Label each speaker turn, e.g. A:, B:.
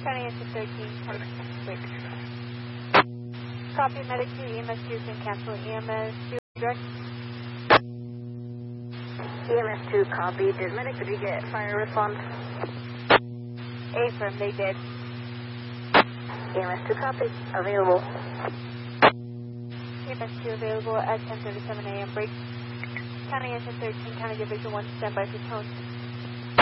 A: County Engine 13, wait. Copy medic 2, EMS 2 can cancel EMS 2 direct.
B: EMS 2 copy. Did medic 3 get fire response?
A: Affirm, they did.
B: EMS 2 copy. Available.
A: EMS 2 available at 10:37 a.m. Break. County Engine 13, County Division 1, standby for tone.